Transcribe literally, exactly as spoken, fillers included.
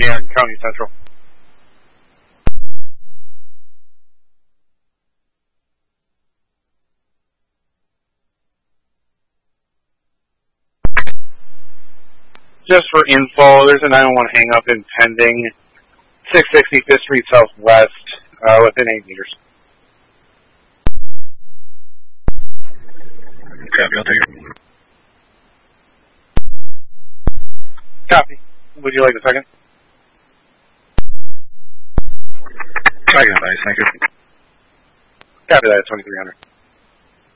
twenty-eight County Central. Just for info, there's a nine one one hang-up impending, six sixty Fifth Street Southwest, uh, within eight meters. Copy, I'll take it. Copy. Would you like a second? I can advise, thank you. Copy that at twenty-three hundred.